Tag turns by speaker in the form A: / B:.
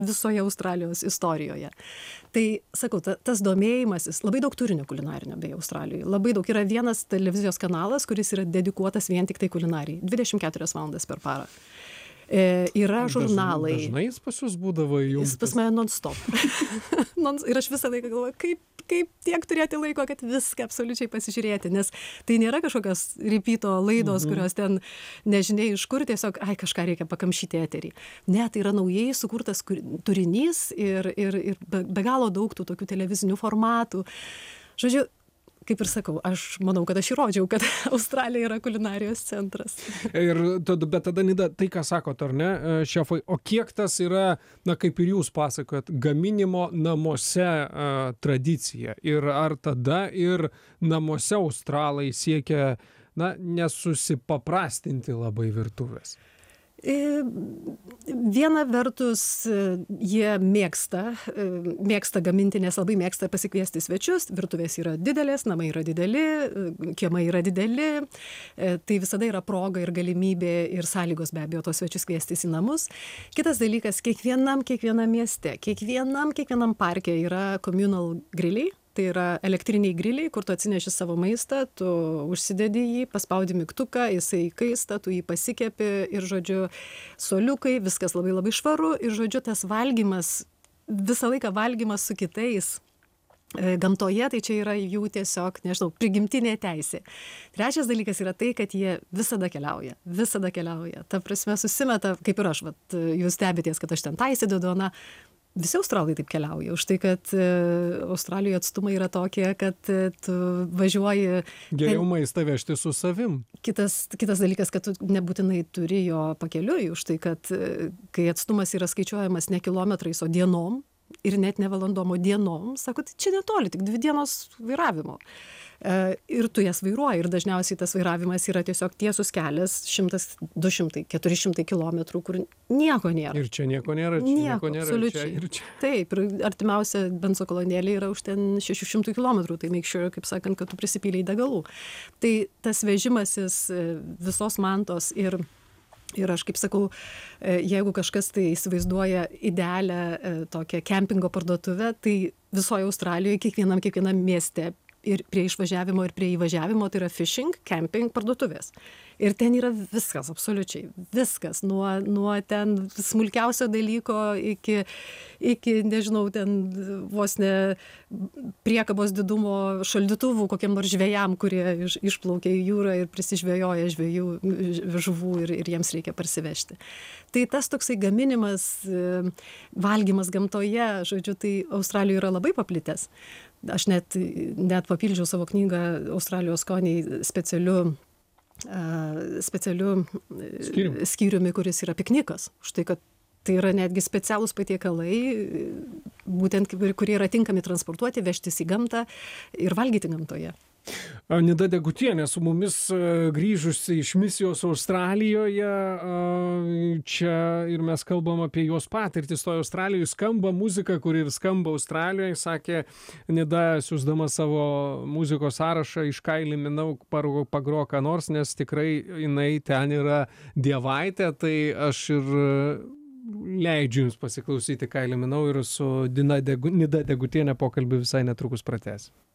A: visoje Australijos istorijoje. Tai, sakau, tas domėjimasis, labai daug turinio kulinarinio beje Australijoje, labai daug. Yra vienas televizijos kanalas, kuris yra dedikuotas vien tik tai kulinarijai, 24 valandas per parą. Yra žurnalai.
B: Dažnai jis pas jūs būdavo įjungtas?
A: Jis pas mane non-stop. Ir aš visą laiką galvoju, kaip tiek turėti laiko, kad viską absoliučiai pasižiūrėti, nes tai nėra kažkokios repeato laidos, kurios ten nežinai iš kur, tiesiog, kažką reikia pakamšyti eterį. Ne, tai yra naujai sukurtas turinys ir be galo daug tų tokių televizinių formatų. Žodžiu, kaip ir sakau, aš manau, kad aš įrodžiau, kad Australija yra kulinarijos centras.
B: Bet tada, Nida, tai ką sakot, ar ne, šefai, o kiek tas yra, na, kaip ir jūs pasakojat, gaminimo namuose tradicija? Ir ar tada ir namuose australai siekia, na, nesusipaprastinti labai virtuvės?
A: Viena vertus, jie mėgsta gaminti, nes labai mėgsta pasikviesti svečius, virtuvės yra didelės, namai yra dideli, kiemai yra dideli, tai visada yra proga ir galimybė ir sąlygos be abejo tos svečius kviestis į namus. Kitas dalykas, kiekvienam mieste, kiekvienam parke yra communal griliai. Tai yra elektriniai griliai, kur tu atsineši savo maistą, tu užsidedi jį, paspaudi mygtuką, jisai kaista, tu jį pasikepi ir, žodžiu, soliukai, viskas labai labai švaru ir, žodžiu, tas valgymas, visą laiką valgymas su kitais gamtoje, tai čia yra jų tiesiog, nežinau, prigimtinė teisė. Trečias dalykas yra tai, kad jie visada keliauja. Ta prasme, susimeta, kaip ir aš, jūs stebitės, kad aš ten įsidedu, visi australai taip keliauja, už tai, kad Australijoje atstumai yra tokie, kad tu važiuoji...
B: Geriau maistą vežti su savim.
A: Kitas dalykas, kad tu nebūtinai turi jo pakeliui, už tai, kad kai atstumas yra skaičiuojamas ne kilometrais, o dienom, ir net ne valandom, o dienom, sako, tai čia netoli, tik 2 dienos vairavimo. Ir tu jas vairuoji, ir dažniausiai tas vairavimas yra tiesiog tiesus kelias 100, 200, 400 kilometrų, kur nieko nėra.
B: Ir čia nieko nėra,
A: nieko nėra, ir čia. Taip, ir artimiausia benzo kolonėlė yra už ten 600 kilometrų, tai make sure, kaip sakant, kad tu prisipylei degalų. Tai tas vežimasis visos mantos ir aš kaip sakau, jeigu kažkas tai įsivaizduoja idealią tokią kempingo parduotuvę, tai visoje Australijoje, kiekvienam mieste ir prie išvažiavimo ir prie įvažiavimo, tai yra fishing, camping parduotuvės. Ir ten yra viskas, absoliučiai viskas, nuo ten smulkiausio dalyko iki, nežinau, ten vos ne priekabos didumo šaldytuvų kokiam nors žvejam, kurie išplaukia į jūrą ir prisižvejoja žuvų ir jiems reikia parsivežti. Tai tas toksai gaminimas, valgymas gamtoje, žodžiu, tai Australijoje yra labai paplitęs. Aš net papildžiau savo knygą Australijos skoniai specialiu skyriumi, kuris yra piknikas. Už tai, kad tai yra netgi specialūs patiekalai, būtent kurie yra tinkami transportuoti, vežtis į gamtą ir valgyti gamtoje.
B: Nida Degutienė su mumis grįžusi iš misijos Australijoje, čia ir mes kalbam apie jos patirtis. Toje Australijoje skamba muzika, kuri ir skamba Australijoje, sakė Nida, siųsdama savo muzikos sąrašą iš Kylie Minogue pagrok ką nors, nes tikrai jinai ten yra dievaitė, tai aš ir leidžiu jums pasiklausyti Kylie Minogue ir su Nida Degutienė pokalbį visai netrukus pratęsim.